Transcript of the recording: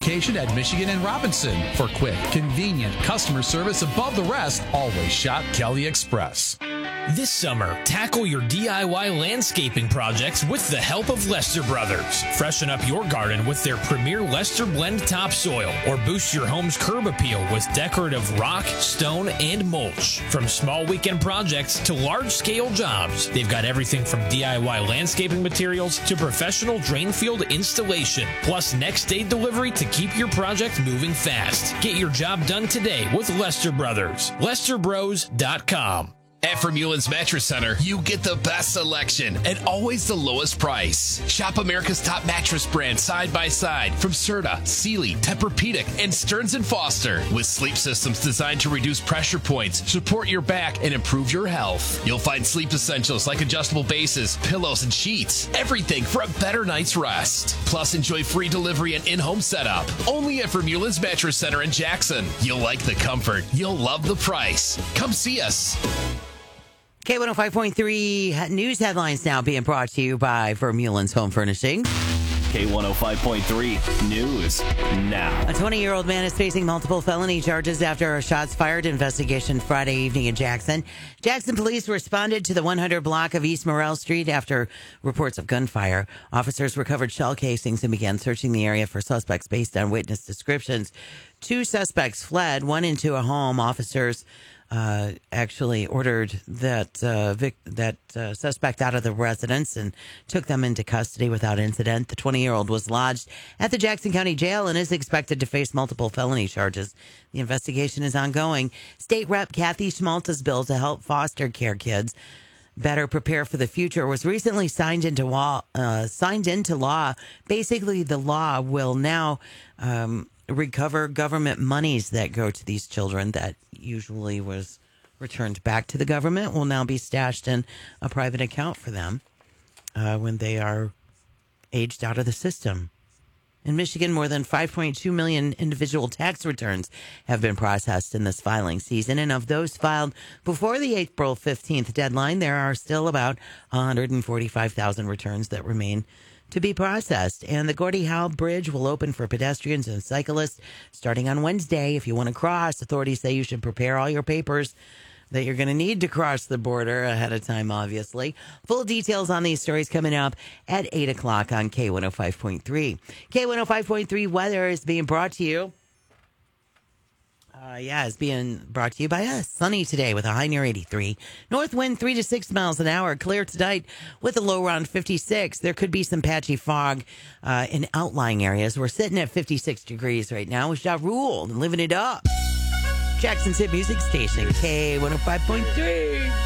location at Michigan and Robinson. For quick, convenient customer service above the rest, always shop Kelly Express. This summer, tackle your DIY landscaping projects with the help of Lester Brothers. Freshen up your garden with their premier Lester Blend topsoil, or boost your home's curb appeal with decorative rock, stone, and mulch. From small weekend projects to large-scale jobs, they've got everything from DIY landscaping materials to professional drain field installation, plus next-day delivery to keep your project moving fast. Get your job done today with Lester Brothers. LesterBros.com. At Vermeulen's Mattress Center, you get the best selection and always the lowest price. Shop America's top mattress brand side by side from Serta, Sealy, Tempur-Pedic, and Stearns & Foster. With sleep systems designed to reduce pressure points, support your back, and improve your health. You'll find sleep essentials like adjustable bases, pillows, and sheets. Everything for a better night's rest. Plus, enjoy free delivery and in-home setup. Only at Vermeulen's Mattress Center in Jackson. You'll like the comfort. You'll love the price. Come see us. K105.3 news headlines now being brought to you by Vermeulen's Home Furnishing. K105.3 News now. A 20-year-old man is facing multiple felony charges after a shots fired investigation Friday evening in Jackson. Jackson police responded to the 100 block of East Morrell Street after reports of gunfire. Officers recovered shell casings and began searching the area for suspects based on witness descriptions. 2 suspects fled, one into a home. Officers actually ordered that suspect out of the residence and took them into custody without incident. The 20-year-old was lodged at the Jackson County Jail and is expected to face multiple felony charges. The investigation is ongoing. State Rep Kathy Schmaltz's bill to help foster care kids better prepare for the future was recently signed into law. Basically, the law will now recover government monies that go to these children that usually was returned back to the government will now be stashed in a private account for them when they are aged out of the system. In Michigan, more than 5.2 million individual tax returns have been processed in this filing season. And of those filed before the April 15th deadline, there are still about 145,000 returns that remain to be processed. And the Gordie Howe Bridge will open for pedestrians and cyclists starting on Wednesday. If you want to cross, authorities say you should prepare all your papers that you're going to need to cross the border ahead of time, obviously. Full details on these stories coming up at 8 o'clock on K105.3. K105.3 weather is being brought to you. It's being brought to you by us. Sunny today with a high near 83. North wind 3 to 6 miles an hour. Clear tonight with a low around 56. There could be some patchy fog in outlying areas. We're sitting at 56 degrees right now with Ja Rule and living it up. Jackson's hit music station, K105.3.